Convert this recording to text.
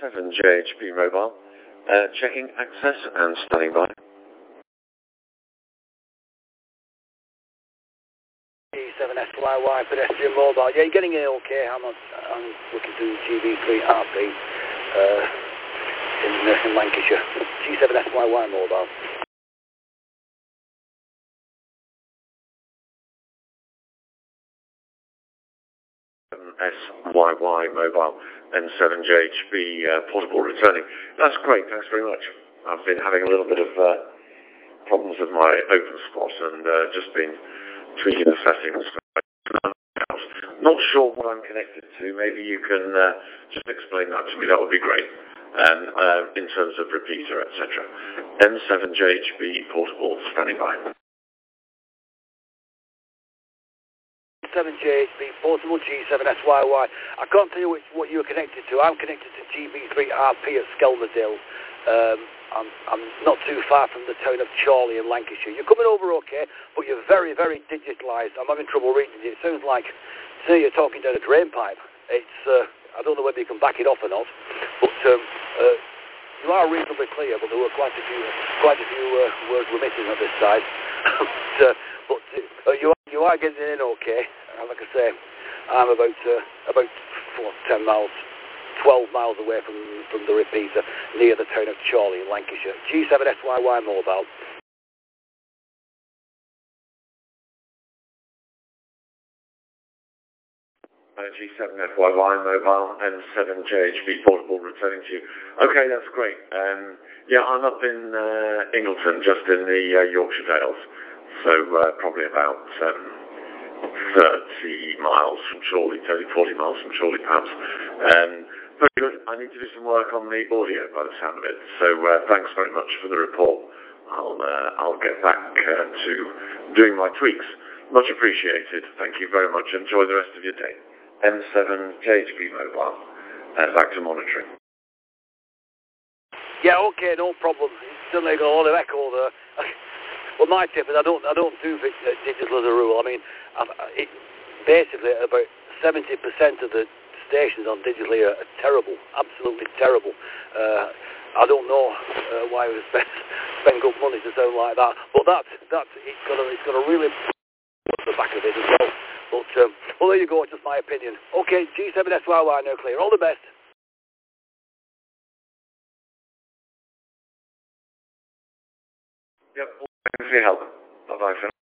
7JHB mobile, checking access and standing by. G7SYY pedestrian mobile. Yeah, you're getting it okay. I'm looking through GB3RP in Lancashire. G7SYY mobile. SYY mobile and 7JHB portable returning. That's great, thanks very much. I've been having a little bit of problems with my open spot and just been tweaking the settings. Not sure what I'm connected to. Maybe you can just explain that to me. That would be great. And in terms of repeater, etc. N7JHB portable standing by. 7JHB portable G7SYY. I can't tell you what you're connected to. I'm connected to GB3RP at Skelmersdale. I'm not too far from the town of Chorley in Lancashire. You're coming over okay, but you're very, very digitalised. I'm having trouble reading it. It sounds like you're talking down a drain pipe. It's I don't know whether you can back it off or not, but you are reasonably clear. But there were quite a few words we're missing on this side. but you are getting in okay. Like I say, I'm about 10 miles. 12 miles away from the repeater, near the town of Chorley in Lancashire. G7SYY mobile. G7SYY mobile and 7JHB portable returning to you. Okay, that's great. Yeah, I'm up in Ingleton, just in the Yorkshire Dales, so probably about 30 miles from Chorley, 40 miles from Chorley perhaps. Very good. I need to do some work on the audio by the sound of it. So thanks very much for the report. I'll get back to doing my tweaks. Much appreciated. Thank you very much. Enjoy the rest of your day. N7JHB mobile. Back to monitoring. Yeah, okay, no problem. Still got a lot of echo there. Well, my tip is I don't do digital as a rule. I mean, basically about 70% of the stations on digitally are terrible, absolutely terrible. I don't know why we spend good money to sound like that, but it's got a really at the back of it as well. But well, there you go. Just my opinion. Okay, G7SYY now clear. All the best. Yep. Thanks for your help. Bye bye for now.